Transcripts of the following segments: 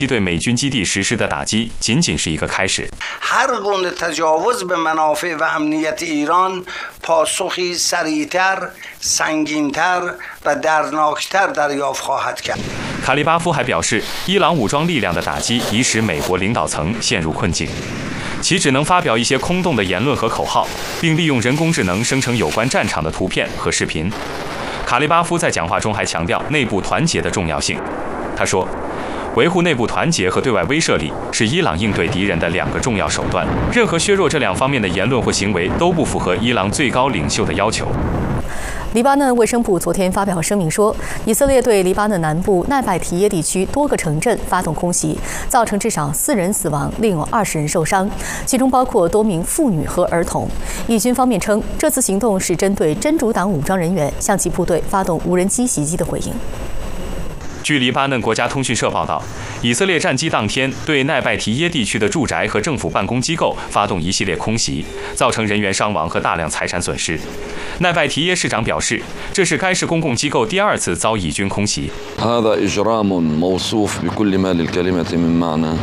对美军基地实施的打击仅仅是一个开始。 هر گونه تجاوز به منافع و امنیت ایران پاسخی سریعتر، سنگینتر و دردناکتر دریافت خواهد کرد。 卡利巴夫还表示，伊朗武装力量的打击已使美国领导层陷入困境，其只能发表一些空洞的言论和口号，并利用人工智能生成有关战场的图片和视频。卡利巴夫在讲话中还强调内部团结的重要性。他说，维护内部团结和对外威慑力是伊朗应对敌人的2个重要手段。任何削弱这2方面的言论或行为都不符合伊朗最高领袖的要求。 黎巴嫩卫生部昨天发表声明说，以色列对黎巴嫩南部奈拜提耶地区多个城镇发动空袭，造成至少4人死亡，另有20人受伤，其中包括多名妇女和儿童。以军方面称，这次行动是针对真主党武装人员向其部队发动无人机袭击的回应。 据黎巴嫩国家通讯社报道，以色列战机当天对奈拜提耶地区的住宅和政府办公机构发动一系列空袭，造成人员伤亡和大量财产损失。奈拜提耶市长表示，这是该市公共机构第2次遭以军空袭。 هذا إجرام موصوف بكل ما للكلمة من معنى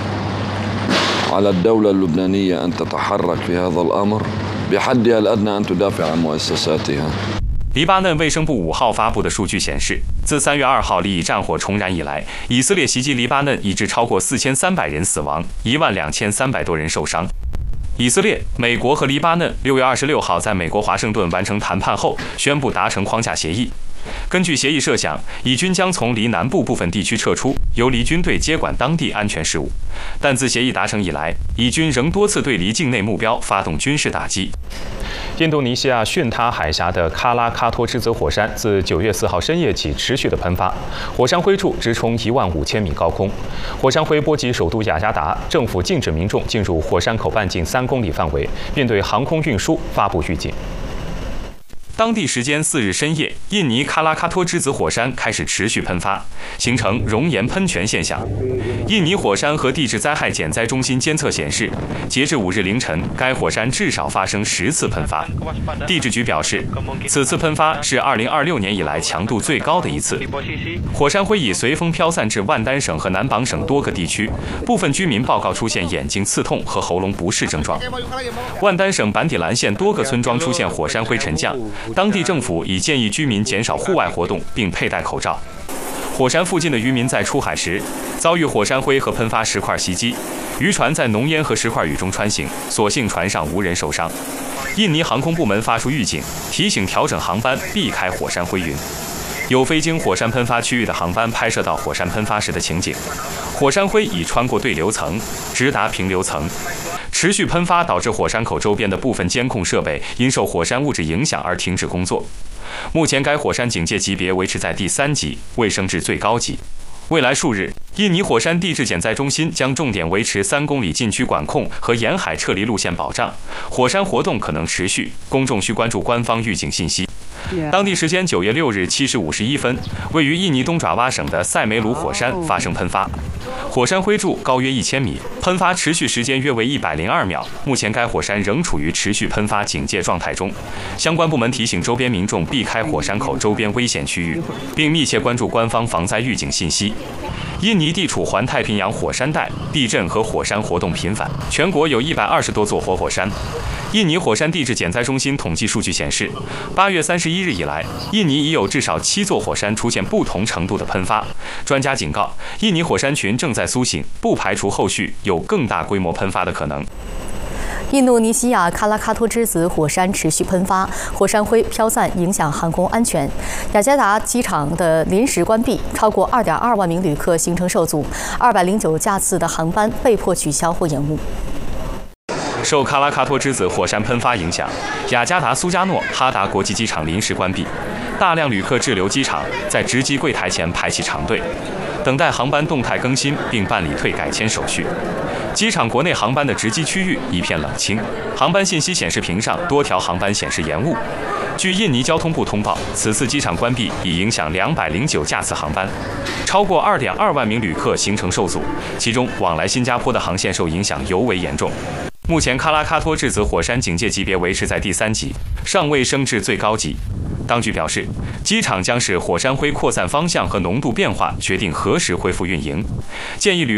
على الدولة اللبنانية أن تتحرك في هذا الأمر بحدها الأدنى أن تدافع عن مؤسساتها。 黎巴嫩卫生部5号发布的数据显示，自3月2号利战火重燃以来，以色列袭击黎巴嫩已致超过4300人死亡，12300多人受伤。以色列、美国和黎巴嫩6月26号在美国华盛顿完成谈判后，宣布达成框架协议。根据协议设想，以军将从黎南部部分地区撤出，由黎军队接管当地安全事务。但自协议达成以来，以军仍多次对黎境内目标发动军事打击。印度尼西亚巽他海峡的喀拉喀托之子火山自9月4号深夜起持续的喷发，火山灰柱直冲15000米高空，火山灰波及首都雅加达，政府禁止民众进入火山口半径3公里范围，并对航空运输发布预警。当地时间4日深夜，印尼喀拉喀托之子火山开始持续喷发，形成熔岩喷泉现象。印尼火山和地质灾害减灾中心监测显示，截至5日凌晨，该火山至少发生10次喷发。地质局表示，此次喷发是2026年以来强度最高的一次。火山灰已随风飘散至万丹省和南榜省多个地区，部分居民报告出现眼睛刺痛和喉咙不适症状。万丹省板底兰县多个村庄出现火山灰沉降。当地政府已建议居民减少户外活动，并佩戴口罩。火山附近的渔民在出海时遭遇火山灰和喷发石块袭击，渔船在浓烟和石块雨中穿行，所幸船上无人受伤。印尼航空部门发出预警，提醒调整航班，避开火山灰云。有飞经火山喷发区域的航班拍摄到火山喷发时的情景，火山灰已穿过对流层，直达平流层。持续喷发导致火山口周边的部分监控设备因受火山物质影响而停止工作。目前该火山警戒级别维持在第3级，未升至最高级。未来数日，印尼火山地质减灾中心将重点维持3公里禁区管控和沿海撤离路线保障，火山活动可能持续，公众需关注官方预警信息。当地时间9月6日7时51分，位于印尼东爪哇省的塞梅鲁火山发生喷发，火山灰柱高约1000米，喷发持续时间约为102秒。目前该火山仍处于持续喷发警戒状态中，相关部门提醒周边民众避开火山口周边危险区域，并密切关注官方防灾预警信息。印尼地处环太平洋火山带，地震和火山活动频繁，全国有120多座活火山。印尼火山地质减灾中心统计数据显示，8月31日以来，印尼已有至少7座火山出现不同程度的喷发。专家警告，印尼火山群正在苏醒，不排除后续有更大规模喷发的可能。 印度尼西亚喀拉喀托之子火山持续喷发，火山灰飘散，影响航空安全。雅加达机场的临时关闭，超过2.2万名旅客行程受阻，209架次的航班被迫取消或延误。 受喀拉喀托之子火山喷发影响，雅加达苏加诺哈达国际机场临时关闭，大量旅客滞留机场，在值机柜台前排起长队，等待航班动态更新并办理退改签手续。机场国内航班的值机区域一片冷清，航班信息显示屏上多条航班显示延误。据印尼交通部通报，此次机场关闭已影响209架次航班，超过2.2万名旅客行程受阻，其中往来新加坡的航线受影响尤为严重。目前喀拉喀托之子火山警戒级别维持在第3级，尚未升至最高级。当局表示，机场将视火山灰扩散方向和浓度变化决定何时恢复运营，建议旅